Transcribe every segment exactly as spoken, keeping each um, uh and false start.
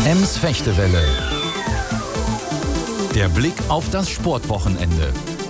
Ems Fechtewelle. Der Blick auf das Sportwochenende.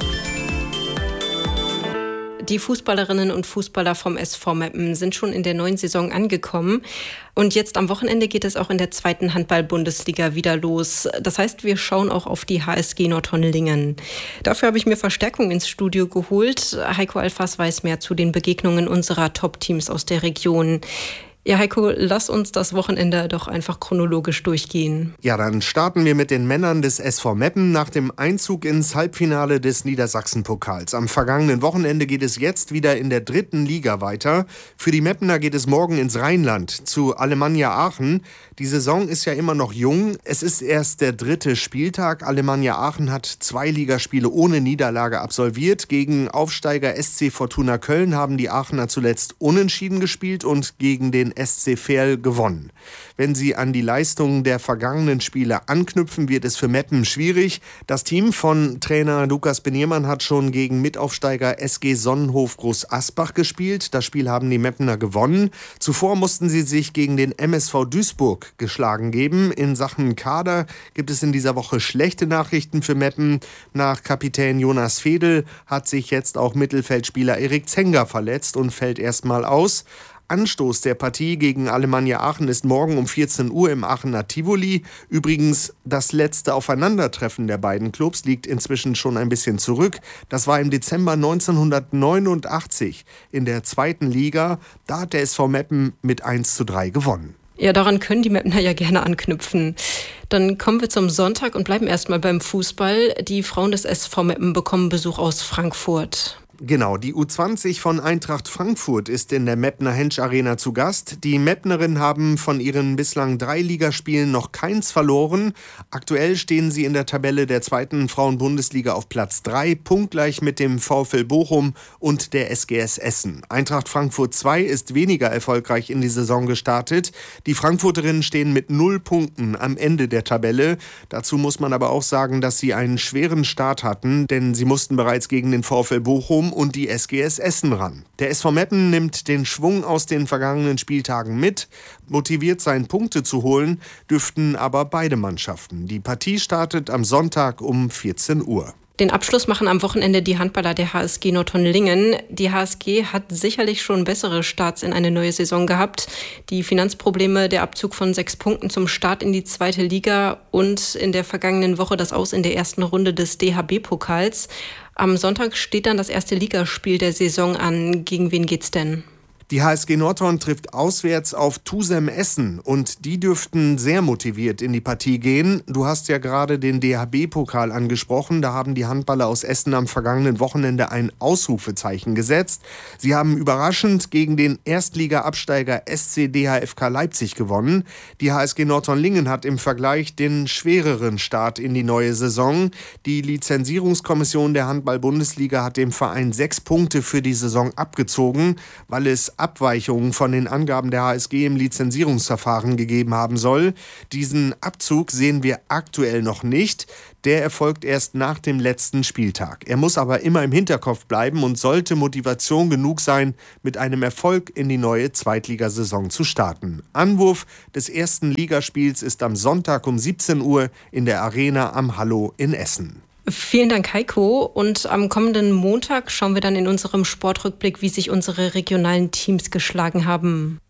Die Fußballerinnen und Fußballer vom S V Meppen sind schon in der neuen Saison angekommen. Und jetzt am Wochenende geht es auch in der zweiten Handball-Bundesliga wieder los. Das heißt, wir schauen auch auf die H S G Nordhorn-Lingen. Dafür habe ich mir Verstärkung ins Studio geholt. Heiko Alfas weiß mehr zu den Begegnungen unserer Top-Teams aus der Region. Ja, Heiko, lass uns das Wochenende doch einfach chronologisch durchgehen. Ja, dann starten wir mit den Männern des S V Meppen nach dem Einzug ins Halbfinale des Niedersachsen-Pokals. Am vergangenen Wochenende geht es jetzt wieder in der dritten Liga weiter. Für die Meppener geht es morgen ins Rheinland zu Alemannia Aachen. Die Saison ist ja immer noch jung. Es ist erst der dritte Spieltag. Alemannia Aachen hat zwei Ligaspiele ohne Niederlage absolviert. Gegen Aufsteiger S C Fortuna Köln haben die Aachener zuletzt unentschieden gespielt und gegen den S C Verl gewonnen. Wenn sie an die Leistungen der vergangenen Spiele anknüpfen, wird es für Meppen schwierig. Das Team von Trainer Lukas Beniermann hat schon gegen Mitaufsteiger S G Sonnenhof Groß Asbach gespielt. Das Spiel haben die Meppener gewonnen. Zuvor mussten sie sich gegen den M S V Duisburg geschlagen geben. In Sachen Kader gibt es in dieser Woche schlechte Nachrichten für Meppen. Nach Kapitän Jonas Fedel hat sich jetzt auch Mittelfeldspieler Erik Zenger verletzt und fällt erstmal aus. Anstoß der Partie gegen Alemannia Aachen ist morgen um vierzehn Uhr im Aachener Tivoli. Übrigens, das letzte Aufeinandertreffen der beiden Clubs liegt inzwischen schon ein bisschen zurück. Das war im Dezember neunzehnhundertneunundachtzig in der zweiten Liga. Da hat der S V Meppen mit eins zu drei gewonnen. Ja, daran können die Meppener ja gerne anknüpfen. Dann kommen wir zum Sonntag und bleiben erstmal beim Fußball. Die Frauen des S V Meppen bekommen Besuch aus Frankfurt. Genau, die U zwanzig von Eintracht Frankfurt ist in der Meppner Hensch Arena zu Gast. Die Meppnerinnen haben von ihren bislang drei Ligaspielen noch keins verloren. Aktuell stehen sie in der Tabelle der zweiten Frauen-Bundesliga auf Platz drei, punktgleich mit dem VfL Bochum und der S G S Essen. Eintracht Frankfurt zwei ist weniger erfolgreich in die Saison gestartet. Die Frankfurterinnen stehen mit null Punkten am Ende der Tabelle. Dazu muss man aber auch sagen, dass sie einen schweren Start hatten, denn sie mussten bereits gegen den VfL Bochum und die S G S Essen ran. Der S V Meppen nimmt den Schwung aus den vergangenen Spieltagen mit. Motiviert sein, Punkte zu holen, dürften aber beide Mannschaften. Die Partie startet am Sonntag um vierzehn Uhr. Den Abschluss machen am Wochenende die Handballer der H S G Nordhorn-Lingen. Die H S G hat sicherlich schon bessere Starts in eine neue Saison gehabt. Die Finanzprobleme, der Abzug von sechs Punkten zum Start in die zweite Liga und in der vergangenen Woche das Aus in der ersten Runde des D H B-Pokals. Am Sonntag steht dann das erste Ligaspiel der Saison an. Gegen wen geht's denn? Die H S G Nordhorn trifft auswärts auf Tusem Essen und die dürften sehr motiviert in die Partie gehen. Du hast ja gerade den D H B-Pokal angesprochen. Da haben die Handballer aus Essen am vergangenen Wochenende ein Ausrufezeichen gesetzt. Sie haben überraschend gegen den Erstliga-Absteiger S C D H F K Leipzig gewonnen. Die H S G Nordhorn-Lingen hat im Vergleich den schwereren Start in die neue Saison. Die Lizenzierungskommission der Handball-Bundesliga hat dem Verein sechs Punkte für die Saison abgezogen, weil es Abweichungen von den Angaben der H S G im Lizenzierungsverfahren gegeben haben soll. Diesen Abzug sehen wir aktuell noch nicht. Der erfolgt erst nach dem letzten Spieltag. Er muss aber immer im Hinterkopf bleiben und sollte Motivation genug sein, mit einem Erfolg in die neue Zweitligasaison zu starten. Anwurf des ersten Ligaspiels ist am Sonntag um siebzehn Uhr in der Arena am Hallo in Essen. Vielen Dank, Heiko. Und am kommenden Montag schauen wir dann in unserem Sportrückblick, wie sich unsere regionalen Teams geschlagen haben.